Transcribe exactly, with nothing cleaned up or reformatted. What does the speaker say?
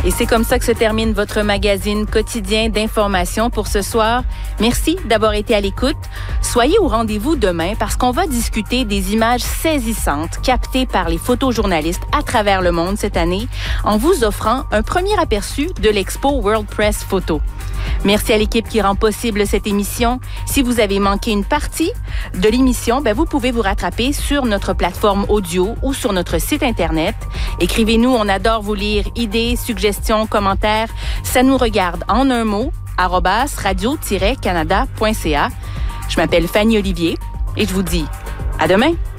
Et c'est comme ça que se termine votre magazine quotidien d'information pour ce soir. Merci d'avoir été à l'écoute. Soyez au rendez-vous demain parce qu'on va discuter des images saisissantes captées par les photojournalistes à travers le monde cette année en vous offrant un premier aperçu de l'expo World Press Photo. Merci à l'équipe qui rend possible cette émission. Si vous avez manqué une partie de l'émission, ben vous pouvez vous rattraper sur notre plateforme audio ou sur notre site Internet. Écrivez-nous, on adore vous lire. Idées, suggestions, commentaires, ça nous regarde en un mot, arobase radio tiret canada point c a. Je m'appelle Fanny Olivier et je vous dis à demain.